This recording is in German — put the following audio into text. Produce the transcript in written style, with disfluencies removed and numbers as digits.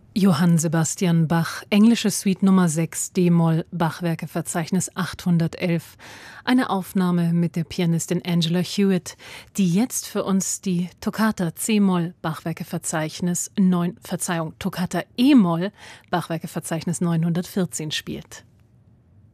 Johann Sebastian Bach, englische Suite Nummer 6, D-Moll, Bachwerkeverzeichnis 811. Eine Aufnahme mit der Pianistin Angela Hewitt, die jetzt für uns die Toccata C-Moll, Toccata E-Moll, Bachwerkeverzeichnis 914 spielt.